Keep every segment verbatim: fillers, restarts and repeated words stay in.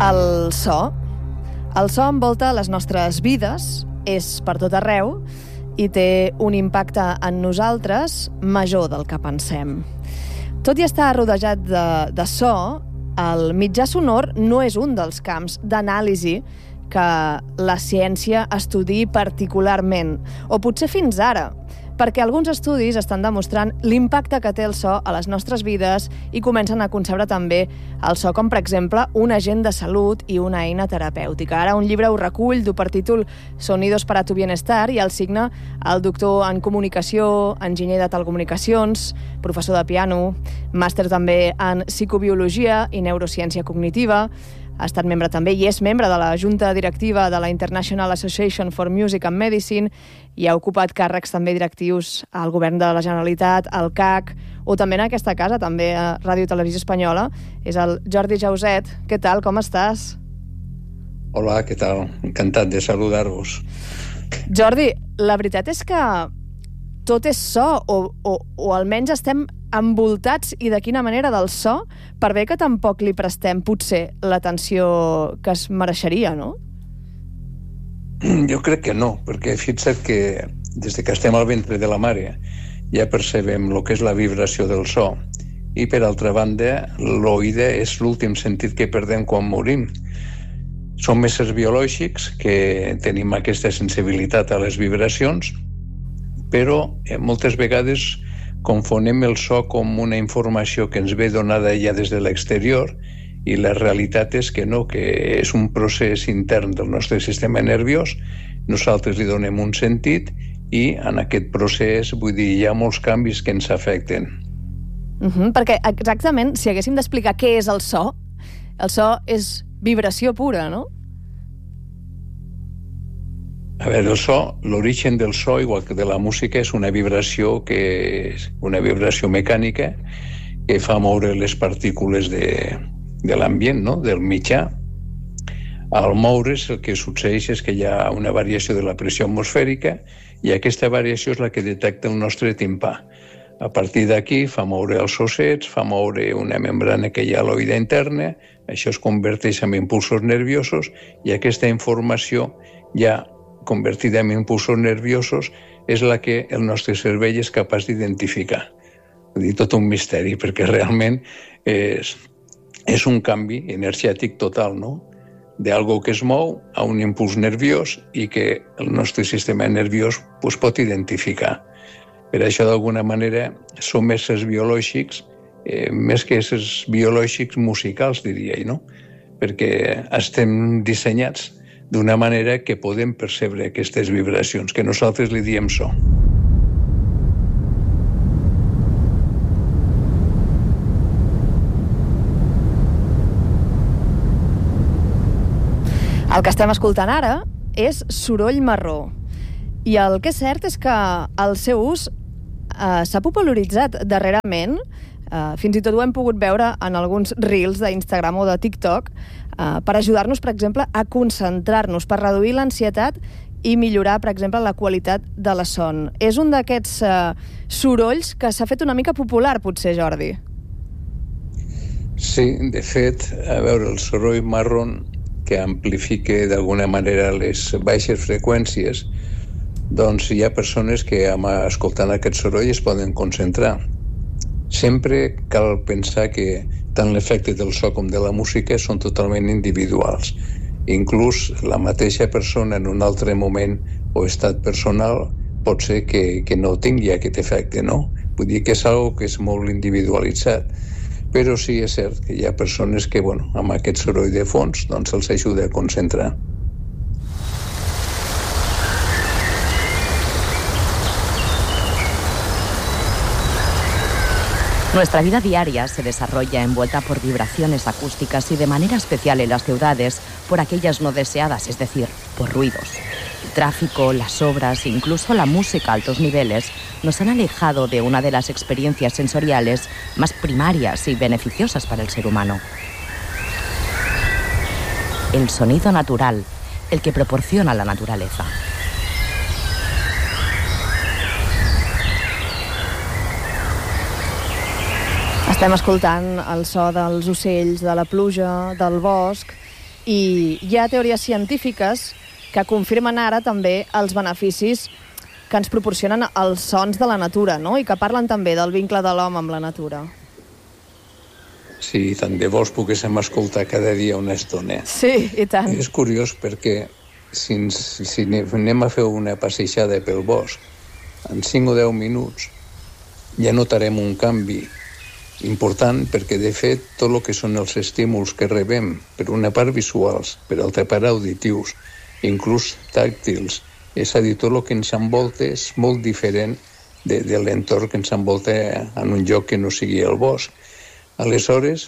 El so. El so envolta les nostres vides, és per tot arreu i té un impacte en nosaltres major del que pensem. Tot i estar rodejat de, de so, el mitjà sonor no és un dels camps d'anàlisi que la ciència estudi particularment, o potser fins ara, perquè alguns estudis estan demostrant l'impacte que té el so a les nostres vides i comencen a concebre també el so com, per exemple, un agent de salut i una eina terapèutica. Ara un llibre ho recull, du per títol Sonidos para tu bienestar, i el signa el doctor en comunicació, enginyer de telecomunicacions, professor de piano, màster també en psicobiologia i neurociència cognitiva. Ha estat membre també i és membre de la junta directiva de la International Association for Music and Medicine i ha ocupat càrrecs també directius al govern de la Generalitat, al C A C, o també en aquesta casa, també a Ràdio Televisió Espanyola. És el Jordi Jauset. Què tal, com estàs? Hola, què tal? Encantat de saludar-vos. Jordi, la veritat és que tot és so, o, o, o almenys estem envoltats, i de quina manera, del so, per bé que tampoc li prestem, potser, l'atenció que es mereixeria, no? Jo crec que no, perquè fixa't que des que estem al ventre de la mare ja percebem el que és la vibració del so, i per altra banda l'oïda és l'últim sentit que perdem quan morim. Som éssers biològics que tenim aquesta sensibilitat a les vibracions, però eh, moltes vegades confonem el so com una informació que ens ve donada ja des de l'exterior, i la realitat és que no, que és un procés intern del nostre sistema nerviós. Nosaltres li donem un sentit i en aquest procés, vull dir, hi ha molts canvis que ens afecten. Uh-huh, perquè exactament, si haguéssim d'explicar què és el so, el so és vibració pura, no? A veure, el so, l'origen del so, igual que de la música, és una vibració que és una vibració mecànica que fa moure les partícules de, de l'ambient, no?, del mitjà. Al moure's, el que succeeix és que hi ha una variació de la pressió atmosfèrica i aquesta variació és la que detecta el nostre timpà. A partir d'aquí fa moure els ossets, fa moure una membrana que hi ha a l'oïda interna, això es converteix en impulsos nerviosos i aquesta informació ja convertida en impulsos nerviosos és la que el nostre cervell és capaç d'identificar. Vull dir, tot un misteri, perquè realment és, és un canvi energètic total, no?, d'algo que es mou a un impuls nerviós i que el nostre sistema nerviós pues, pot identificar. Per això, d'alguna manera, som éssers biològics, eh, més que éssers biològics musicals, diria, no?, perquè estem dissenyats d'una manera que podem percebre aquestes vibracions, que nosaltres li diem so. El que estem escoltant ara és soroll marró. I el que és cert és que el seu ús eh, s'ha popularitzat darrerament, eh, fins i tot ho hem pogut veure en alguns reels d'Instagram o de TikTok, Uh, per ajudar-nos, per exemple, a concentrar-nos, per reduir l'ansietat i millorar, per exemple, la qualitat de la son. És un d'aquests uh, sorolls que s'ha fet una mica popular, potser, Jordi. Sí, de fet, a veure, el soroll marró que amplifica d'alguna manera les baixes freqüències, doncs hi ha persones que escoltant aquest soroll es poden concentrar. Sempre cal pensar que tant l'efecte del so com de la música són totalment individuals. Inclús la mateixa persona en un altre moment o estat personal pot ser que, que no tingui aquest efecte, no? Vull dir que és algo que és molt individualitzat. Però sí és cert que hi ha persones que, bueno, amb aquest soroll de fons, doncs els ajuda a concentrar. Nuestra vida diaria se desarrolla envuelta por vibraciones acústicas y de manera especial en las ciudades por aquellas no deseadas, es decir, por ruidos. El tráfico, las obras e incluso la música a altos niveles nos han alejado de una de las experiencias sensoriales más primarias y beneficiosas para el ser humano. El sonido natural, el que proporciona la naturaleza. Estem escoltant el so dels ocells, de la pluja, del bosc, i hi ha teories científiques que confirmen ara també els beneficis que ens proporcionen els sons de la natura, no? I que parlen també del vincle de l'home amb la natura. Sí, tant de bo els poguéssim escoltar cada dia una estona. Sí, i tant. És curiós perquè si, ens, si anem a fer una passejada pel bosc, en cinc o deu minuts ja notarem un canvi important, perquè de fet tot el que són els estímuls que rebem, per una part visuals, per altra part auditius, inclús tàctils, és a dir, tot el que ens envolta és molt diferent de, de l'entorn que ens envolta en un lloc que no sigui el bosc. Aleshores,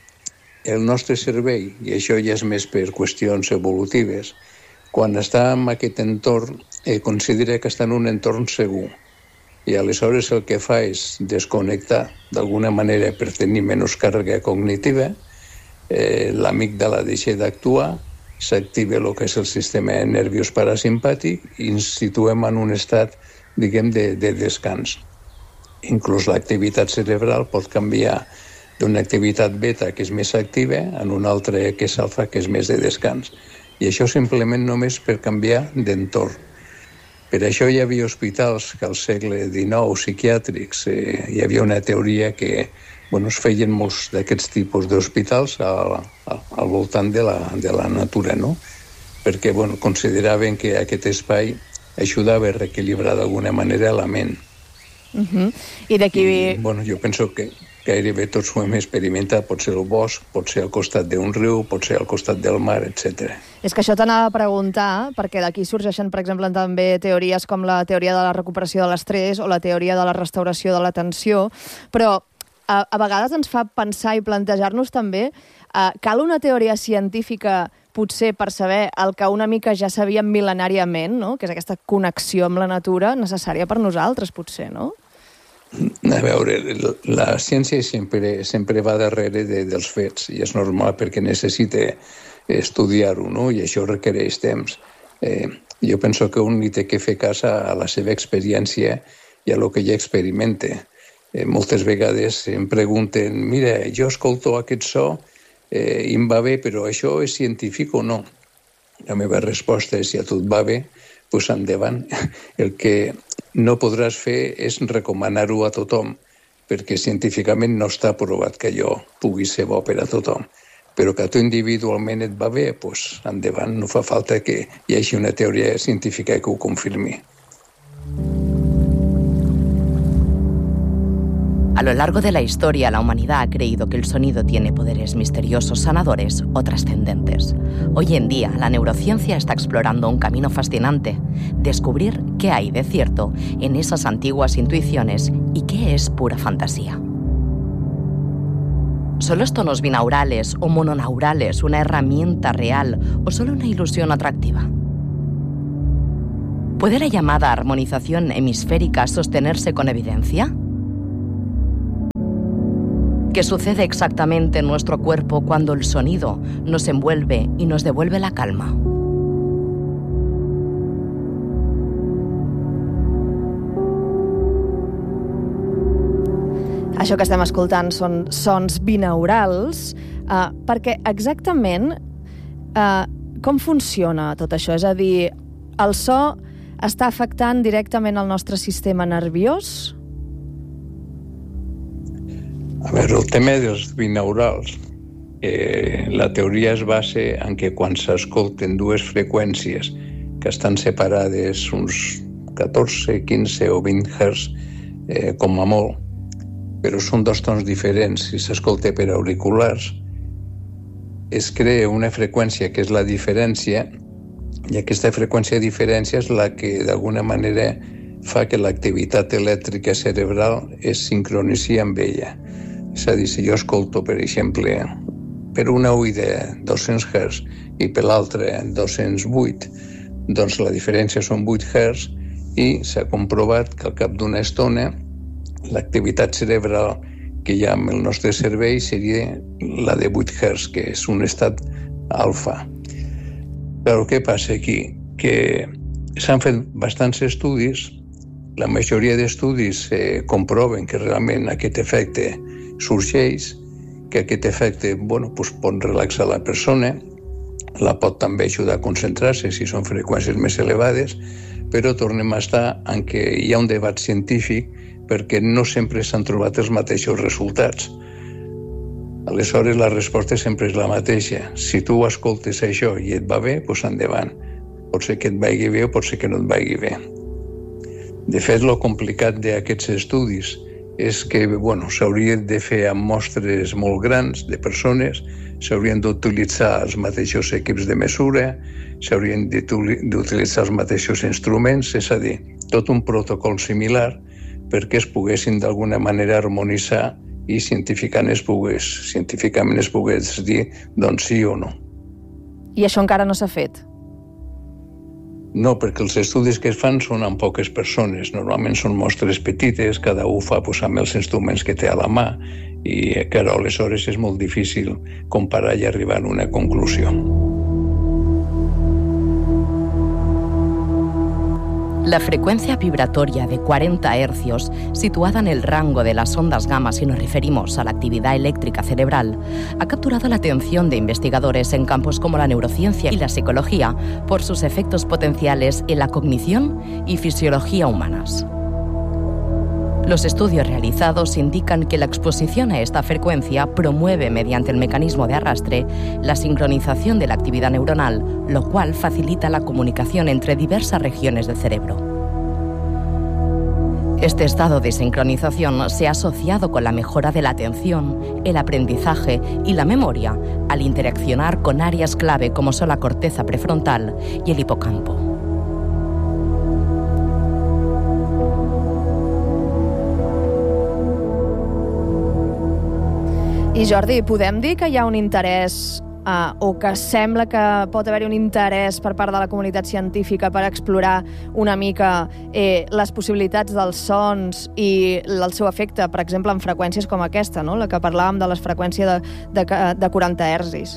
el nostre cervell, i això ja és més per qüestions evolutives, quan està en aquest entorn, eh, considera que està en un entorn segur. I aleshores el que fa és desconnectar d'alguna manera per tenir menys càrrega cognitiva, eh, l'amígdala deixa d'actuar, s'activa el que és el sistema nerviós parasimpàtic i ens situem en un estat, diguem, de, de descans. Inclús l'activitat cerebral pot canviar d'una activitat beta, que és més activa, en una altra que és alfa, que és més de descans. I això simplement només per canviar d'entorn. Per això hi havia hospitals que al segle dinou, psiquiàtrics, eh, hi havia una teoria que bueno, es feien molts d'aquests tipus d'hospitals al, al, al voltant de la, de la natura, no? Perquè bueno, consideraven que aquest espai ajudava a reequilibrar d'alguna manera la ment. Uh-huh. I d'aquí... I, bueno, jo penso que gairebé tots ho hem experimentat, pot ser el bosc, pot ser al costat d'un riu, pot ser al costat del mar, etcètera. És que això t'anava a preguntar, perquè d'aquí sorgeixen, per exemple, també teories com la teoria de la recuperació de l'estrès o la teoria de la restauració de l'atenció, però a, a vegades ens fa pensar i plantejar-nos també eh, cal una teoria científica potser per saber el que una mica ja sabíem mil·lenàriament, no? Que és aquesta connexió amb la natura necessària per nosaltres, potser, no? A veure, la ciència sempre, sempre va darrere de, dels fets i és normal perquè necessita estudiar-ho, no? I això requereix temps. Eh, jo penso que un li té que fer cas a la seva experiència i a lo que ja experimenta. Eh, moltes vegades em pregunten, mira, jo escolto aquest so eh, i em va bé, però això és científic o no? La meva resposta és, si a tu et va bé, doncs endavant. El que no podràs fer és recomanar-ho a tothom, perquè científicament no està provat que allò pugui ser bo per a tothom. Però que a tu individualment et va bé, doncs endavant, no fa falta que hi hagi una teoria científica que ho confirmi. A lo largo de la historia, la humanidad ha creído que el sonido tiene poderes misteriosos, sanadores o trascendentes. Hoy en día, la neurociencia está explorando un camino fascinante: descubrir qué hay de cierto en esas antiguas intuiciones y qué es pura fantasía. ¿Son los tonos binaurales o mononaurales una herramienta real o solo una ilusión atractiva? ¿Puede la llamada armonización hemisférica sostenerse con evidencia? ¿Qué sucede exactamente en nuestro cuerpo cuando el sonido nos envuelve y nos devuelve la calma? Això que estem escoltant són sons binaurals, eh, perquè exactament eh, com funciona tot això? És a dir, el so està afectant directament el nostre sistema nerviós? A veure, el tema dels binaurals, eh, la teoria es basa en que quan s'escolten dues freqüències que estan separades uns catorze, quinze o vint hertz, eh, com a molt, però són dos tons diferents si s'escolta per auriculars, es crea una freqüència que és la diferència, i aquesta freqüència diferència és la que d'alguna manera fa que l'activitat elèctrica cerebral es sincronitzi amb ella. És a dir, si jo escolto, per exemple, per una oïda dos-cents hertz i per l'altra dos-cents vuit, doncs la diferència són vuit hertz i s'ha comprovat que al cap d'una estona l'activitat cerebral que hi ha amb el nostre cervell seria la de vuit hertz, que és un estat alfa. Però què passa aquí? Que s'han fet bastants estudis, la majoria d'estudis eh, comproven que realment aquest efecte sorgeix, que aquest efecte bueno, doncs pot relaxar la persona, la pot també ajudar a concentrar-se si són freqüències més elevades, però tornem a estar en què hi ha un debat científic perquè no sempre s'han trobat els mateixos resultats. Aleshores, la resposta sempre és la mateixa. Si tu escoltes això i et va bé, doncs endavant. Pot ser que et vagi bé o pot ser que no et vagi bé. De fet, el complicat d'aquests estudis és que bueno, s'haurien de fer amb mostres molt grans de persones, s'haurien d'utilitzar els mateixos equips de mesura, s'haurien d'utilitzar els mateixos instruments, és a dir, tot un protocol similar perquè es poguessin d'alguna manera harmonitzar i científicament es pogués, científicament es pogués dir doncs sí o no. I això encara no s'ha fet? No, perquè els estudis que es fan són amb poques persones. Normalment són mostres petites, cada un fa pues, amb els instruments que té a la mà i, claro, aleshores és molt difícil comparar i arribar a una conclusió. La frecuencia vibratoria de cuarenta hercios, situada en el rango de las ondas gamma si nos referimos a la actividad eléctrica cerebral, ha capturado la atención de investigadores en campos como la neurociencia y la psicología por sus efectos potenciales en la cognición y fisiología humanas. Los estudios realizados indican que la exposición a esta frecuencia promueve, mediante el mecanismo de arrastre, la sincronización de la actividad neuronal, lo cual facilita la comunicación entre diversas regiones del cerebro. Este estado de sincronización se ha asociado con la mejora de la atención, el aprendizaje y la memoria al interaccionar con áreas clave como son la corteza prefrontal y el hipocampo. I Jordi, podem dir que hi ha un interès eh, o que sembla que pot haver-hi un interès per part de la comunitat científica per explorar una mica eh, les possibilitats dels sons i el seu efecte, per exemple, en freqüències com aquesta, no? La que parlàvem de les freqüències de, de, de quaranta hertzis.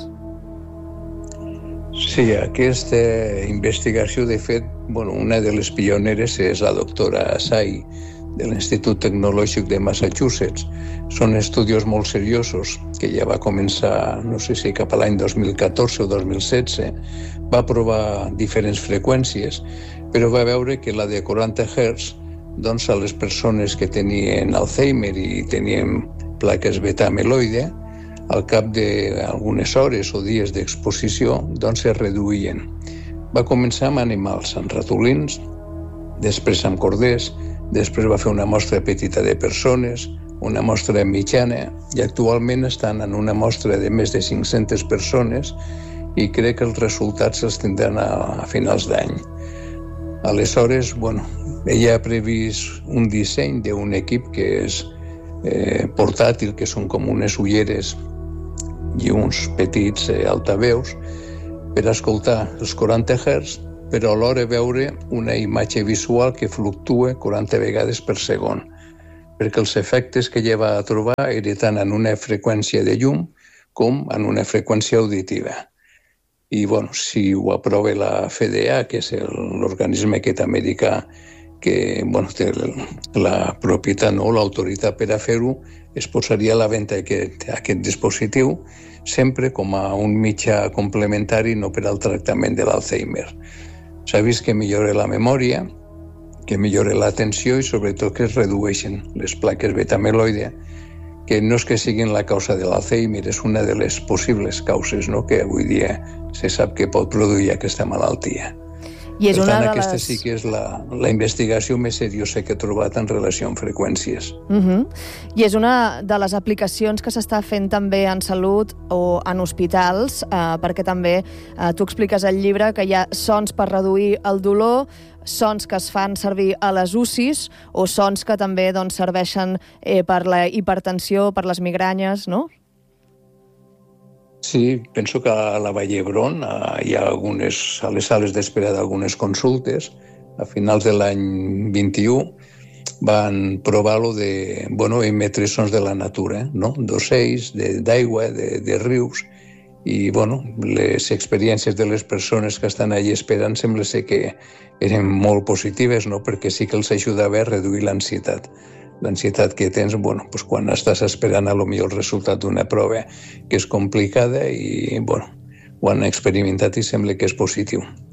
Sí, aquesta investigació, de fet, bueno, una de les pioneres és la doctora Sai, de l'Institut Tecnològic de Massachusetts. Són estudis molt seriosos que ja va començar, no sé si cap a l'any dos mil catorze o dos mil setze. Va provar diferents freqüències, però va veure que la de quaranta hertz, doncs a les persones que tenien Alzheimer i tenien plaques beta-amiloide, al cap d'algunes hores o dies d'exposició, doncs es reduïen. Va començar amb animals, amb ratolins, després amb corders, després va fer una mostra petita de persones, una mostra mitjana, i actualment estan en una mostra de més de cinc-centes persones i crec que els resultats els tindran a, a finals d'any. Aleshores, bueno, ella ha previst un disseny d'un equip que és eh, portàtil, que són com unes ulleres i uns petits eh, altaveus, per escoltar els quaranta hertz, però alhora veure una imatge visual que fluctua quaranta vegades per segon, perquè els efectes que ella va trobar eren tant en una freqüència de llum com en una freqüència auditiva. I bueno, si ho aprova la F D A, que és l'organisme aquest americà que bueno, té la propietat o l'autoritat per a fer-ho, es posaria a la venda aquest, aquest dispositiu sempre com a un mitjà complementari, no per al tractament de l'Alzheimer. S'ha vist que millora la memòria, que millora l'atenció i sobretot que es redueixen les plaques beta-amiloide, que no és que siguin la causa de l'Alzheimer, és una de les possibles causes, no?, que avui dia se sap que pot produir aquesta malaltia. I és per una tant, de aquesta les... sí que és la, la investigació més seriosa que he trobat en relació amb freqüències. Uh-huh. I és una de les aplicacions que s'està fent també en salut o en hospitals, eh, perquè també eh, tu expliques al llibre que hi ha sons per reduir el dolor, sons que es fan servir a les U C Is o sons que també doncs, serveixen eh, per la hipertensió, per les migranyes, no? Sí, penso que a la Vall d'Hebron eh, hi ha algunes, a les sales d'espera d'algunes consultes. A finals de l'any vint-i-u van provar-lo de bueno, emetre sons de la natura, no? d'ocells, d'aigua, de, de rius, i bueno, les experiències de les persones que estan allà esperant sembla ser que eren molt positives, no? perquè sí que els ajudava a reduir l'ansietat. L'ansietat que tens, bueno, pues quan estàs esperant a lo millor el resultat d'una prova que és complicada i, bueno, ho han experimentat i sembla que és positiu.